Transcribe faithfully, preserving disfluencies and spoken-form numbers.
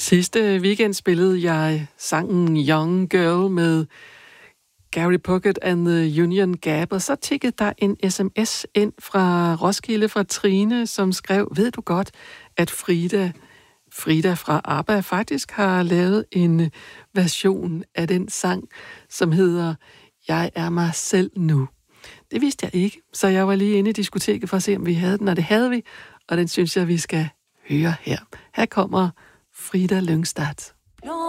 Sidste weekend spillede jeg sangen Young Girl med Gary Puckett and the Union Gap, og så tikkede der en sms ind fra Roskilde fra Trine, som skrev, ved du godt, at Frida, Frida fra ABBA faktisk har lavet en version af den sang, som hedder Jeg er mig selv nu. Det vidste jeg ikke, så jeg var lige inde i diskoteket for at se, om vi havde den, og det havde vi, og den synes jeg, vi skal høre her. Her kommer Frida Lyngstad.